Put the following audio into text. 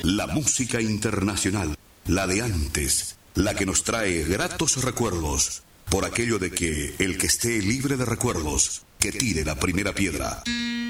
La música internacional, la de antes, la que nos trae gratos recuerdos, por aquello de que el que esté libre de recuerdos, que tire la primera piedra.